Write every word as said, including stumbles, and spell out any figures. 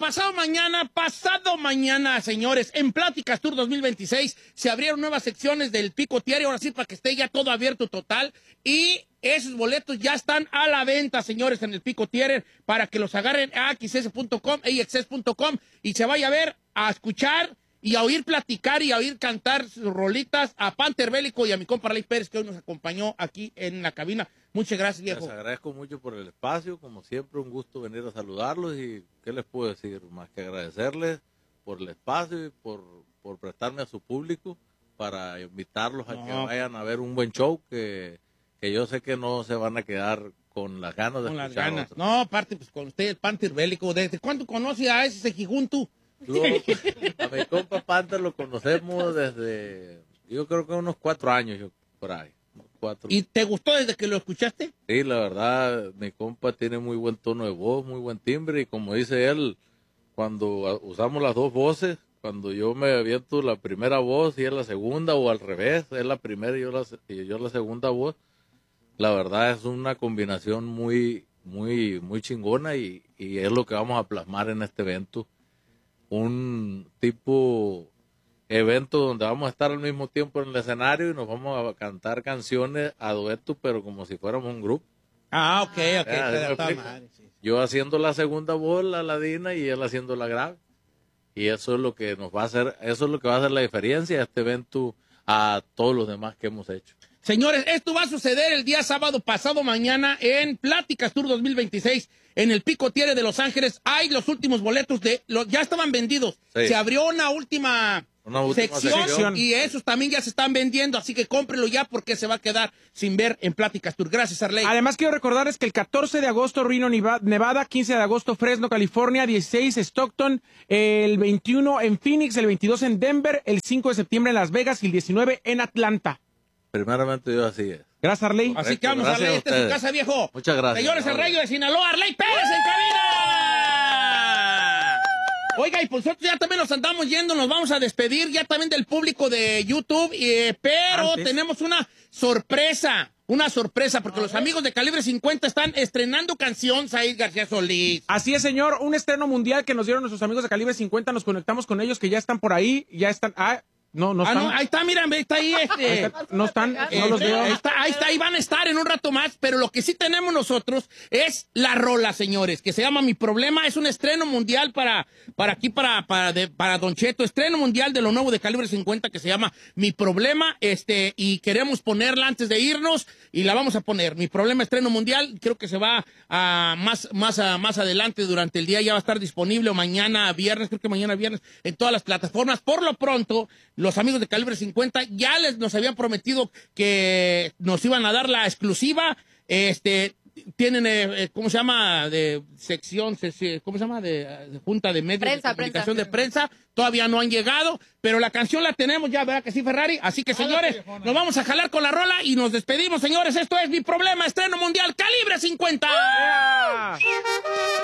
pasado mañana, pasado mañana, señores, en Pláticas Tour dos mil veintiséis se abrieron nuevas secciones del Pico Theater, ahora sí, para que esté ya todo abierto total. Y esos boletos ya están a la venta, señores, en el Pico Theater, para que los agarren a x s punto com, a x s punto com, y se vaya a ver, a escuchar y a oír platicar y a oír cantar sus rolitas a Panther Bélico y a mi compa Arley Pérez, que hoy nos acompañó aquí en la cabina. Muchas gracias, viejo. Les agradezco mucho por el espacio, como siempre, un gusto venir a saludarlos y ¿qué les puedo decir? Más que agradecerles por el espacio y por, por prestarme a su público para invitarlos a no. que vayan a ver un buen show que, que yo sé que no se van a quedar con las ganas de con escuchar. Las ganas. Otro. No, aparte, pues con usted, el Panther Bélico, ¿desde cuándo conoce a ese Sejijuntu? Yo, a mi compa Panther lo conocemos desde, yo creo que unos cuatro años, yo, por ahí. Cuatro. ¿Y te gustó desde que lo escuchaste? Sí, la verdad, mi compa tiene muy buen tono de voz, muy buen timbre, y como dice él, cuando usamos las dos voces, cuando yo me aviento la primera voz y él la segunda, o al revés, él la primera y yo la, y yo la segunda voz, la verdad es una combinación muy, muy, muy chingona, y, y es lo que vamos a plasmar en este evento. Un tipo evento donde vamos a estar al mismo tiempo en el escenario y nos vamos a cantar canciones a dueto, pero como si fuéramos un grupo. Ah, ok, ok. Ah, está mal, sí. Yo haciendo la segunda voz, la ladina, y él haciendo la grave. Y eso es lo que nos va a hacer, eso es lo que va a hacer la diferencia de este evento a todos los demás que hemos hecho. Señores, esto va a suceder el día sábado pasado mañana en Pláticas Tour dos mil veintiséis en el Pico Theater de Los Ángeles. Hay los últimos boletos, de los, ya estaban vendidos. Sí. Se abrió una última, una última sección, sección y esos también ya se están vendiendo, así que cómprelo ya porque se va a quedar sin ver en Pláticas Tour. Gracias, Arley. Además, quiero recordarles que el catorce de agosto Reno, Nevada, quince de agosto Fresno, California, dieciséis Stockton, el veintiuno en Phoenix, el veintidós en Denver, el cinco de septiembre en Las Vegas y el diecinueve en Atlanta. Primeramente yo así es. Gracias, Arley. Así que vamos, Arley, esta es su casa, viejo. Muchas gracias. Señores, el Rayo de Sinaloa, Arley Pérez en cabina. Oiga, y pues nosotros ya también nos andamos yendo, nos vamos a despedir ya también del público de YouTube, eh, pero Antes. tenemos una sorpresa, una sorpresa, porque los amigos de Calibre cincuenta están estrenando canción, Said García Solís. Así es, señor, un estreno mundial que nos dieron nuestros amigos de Calibre cincuenta, nos conectamos con ellos, que ya están por ahí, ya están... Ah, No, no ah, están. no, ahí está, mira, está ahí este. Ahí está, no están, eh, no los veo. Ahí está, ahí está, ahí van a estar en un rato más, pero lo que sí tenemos nosotros es la rola, señores, que se llama Mi Problema. Es un estreno mundial para, para aquí, para, para, de, para Don Cheto, estreno mundial de lo nuevo de Calibre cincuenta que se llama Mi Problema, este, y queremos ponerla antes de irnos, y la vamos a poner. Mi Problema, estreno mundial, creo que se va a más, más, a, más adelante durante el día, ya va a estar disponible, o mañana viernes, creo que mañana viernes, en todas las plataformas. Por lo pronto, los amigos de Calibre cincuenta ya les nos habían prometido que nos iban a dar la exclusiva. Este, tienen, eh, ¿cómo se llama? De sección, ¿cómo se llama? De, de junta de medios prensa, de comunicación prensa. de prensa. Todavía no han llegado, pero la canción la tenemos ya, ¿verdad que sí, Ferrari? Así que, señores, nos vamos a jalar con la rola y nos despedimos, señores. Esto es Mi Problema, estreno mundial, Calibre cincuenta.